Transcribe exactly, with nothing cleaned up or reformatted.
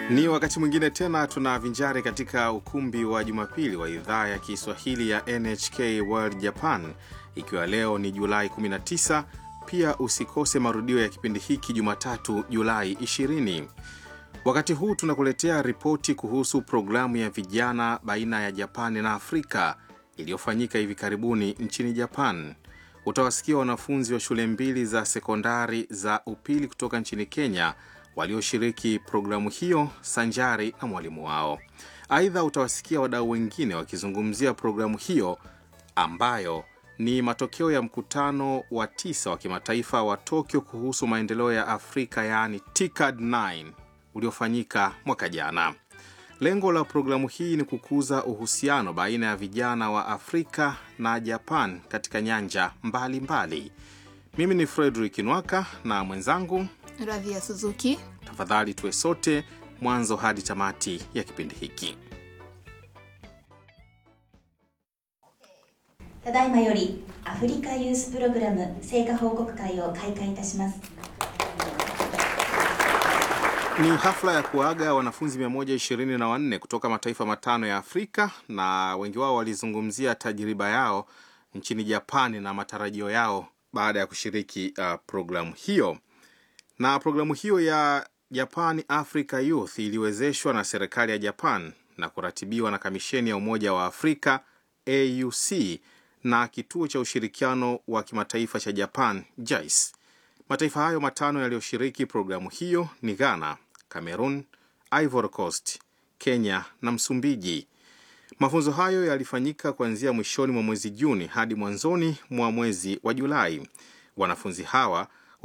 Ni wakati mwingine tena tunavinjari katika ukumbi wa Jumapili wa idhaa ya Kiswahili ya N H K World Japan, ikiwa leo ni Julai kumi na tisa. Pia usikose marudio ya kipindi hiki Jumatatu Julai ishirini. Wakati huu tunakuletea ripoti kuhusu programu ya vijana baina ya Japani na Afrika iliyofanyika hivi karibuni nchini Japan. Utawasikia wanafunzi wa shule mbili za sekondari za upili kutoka nchini Kenya walioshiriki programu hiyo sanjari na mwalimu wao. Aidha utawasikia wadau wengine wakizungumzia programu hiyo ambayo ni matokeo ya mkutano wa tisa wa kimataifa wa Tokyo kuhusu maendeleo ya Afrika, yaani T C A D tisa, uliofanyika mwaka jana. Lengo la programu hii ni kukuza uhusiano baina ya vijana wa Afrika na Japan katika nyanja mbali mbali. Mimi ni Frederick Nwaka na mwenzangu Ravia Suzuki. Tafadhali tuwe sote mwanzo hadi tamati ya kipindi hiki. ただいまよりアフリカユースプログラム成果報告会を開会いたします。 Ni hafla ya kuaga wanafunzi mia moja ishirini na wanne kutoka mataifa matano ya Afrika, na wengi wao walizungumzia tajiriba yao nchini Japani na matarajio yao baada ya kushiriki uh, programu hiyo. Na programu hiyo ya Japan Africa Youth iliwezeshwa na serikali ya Japan na kuratibiwa na Kamisheni ya Umoja wa Afrika A U C na Kituo cha Ushirikiano wa Kimataifa cha Japan J I C E. Mataifa hayo matano yaliyoshiriki programu hiyo ni Ghana, Cameroon, Ivory Coast, Kenya na Msumbiji. Mafunzo hayo yalifanyika kuanzia mwishoni mwa mwezi Juni hadi mwanzoni mwa mwezi wa Julai. Wanafunzi hawa